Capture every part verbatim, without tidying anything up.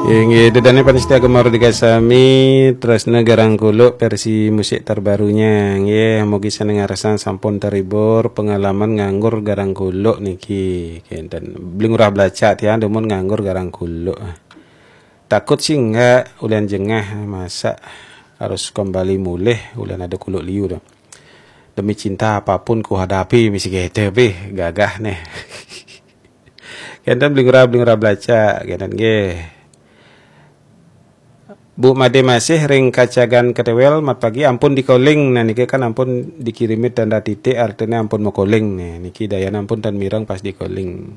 Yang dedane panitia gemar dikasami terus negarang kulo versi musik terbarunya. Nggih, mugi seneng ngarasan sampun terhibur pengalaman nganggur garang kulo niki. Kenten bling urah belaca tiang demun nganggur garang kulo. Takut sih enggak ulian jengah masa harus kembali mulih ulian ada kulo liu dah. Demi cinta apapun ku hadapi misi gitu be gagah nih. Kenten bling urah bling urah belaca kenten nggih. Bu Made masih ring kacagan ketewel mat pagi ampun di calling nah niki kan ampun dikirimi tanda titik artinya ampun mau calling nih niki dayana ampun tan mirang pas di calling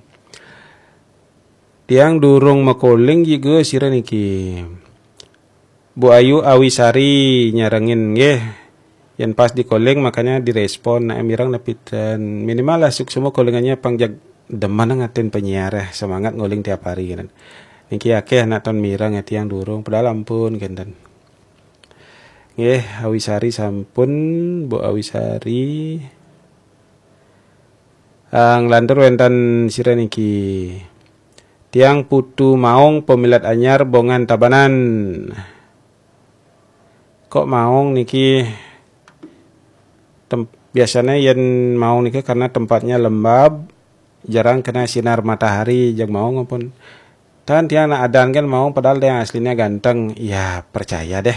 tiang durung mau calling juga sira niki Bu Ayu Awisari nyarengin nggih yang pas di calling makanya direspon nah mirang tapi dan minimal lah suk semua callingannya pangjag deman ngatin penyiar semangat ngoling tiap hari kan. Niki akeh anak ton mirang ati yang durung padahal ampun kenten. Nggih, Awisari sampun, Bu Awisari. Ang lantur wenten sira niki. Tiang putu maung pemilat anyar bongan tabanan. Kok maung niki tem, biasanya yen maung niki karena tempatnya lembab, jarang kena sinar matahari jag maung ampun. Dan dia anak adan kan mau padahal dia aslinya ganteng. Ya percaya deh.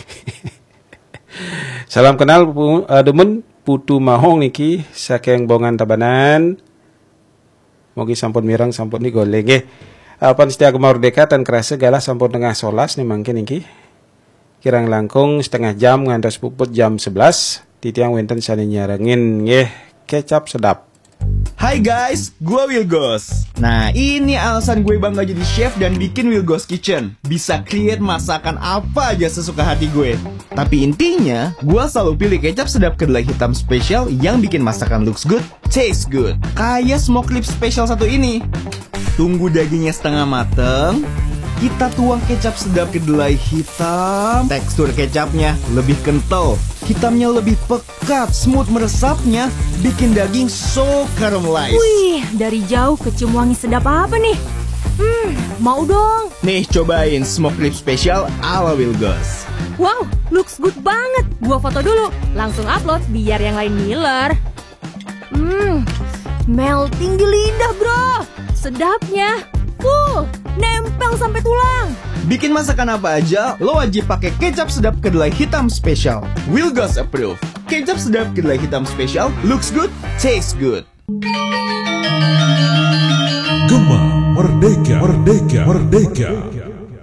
Salam kenal uh, demen putu mahong niki saking bongan tabanan. Mogi sampun mirang sampun ni goleng nggih. Apan setia kemardeka tan kerasa galah sampun tengah solas nih mangke niki. Kirang langkung setengah jam ngantos puput jam sebelas. Titiang wenten sani nyarengin nggih kecap sedap. Hai guys, gue Wilgos. Nah ini alasan gue bangga jadi chef dan bikin Wilgos Kitchen. Bisa create masakan apa aja sesuka hati gue. Tapi intinya, gue selalu pilih kecap sedap kedelai hitam spesial yang bikin masakan looks good, taste good. Kayak smoke rib spesial satu ini. Tunggu dagingnya setengah mateng. Kita tuang kecap sedap kedelai hitam. Tekstur kecapnya lebih kental, hitamnya lebih pekat, smooth meresapnya, bikin daging so caramelized. Wih, dari jauh kecium wangi sedap apa nih? Hmm, mau dong. Nih cobain smoke rib spesial ala Wilgos. Wow, looks good banget. Gua foto dulu, langsung upload biar yang lain ngiler. Hmm, melting di lidah bro. Sedapnya, full, nempel sampai tulang. Bikin masakan apa aja, lo wajib pakai kecap sedap kedelai hitam spesial. Wilgos approve. Kecap sedap kedelai hitam spesial, looks good, tastes good. Gema Merdeka, Merdeka, Merdeka.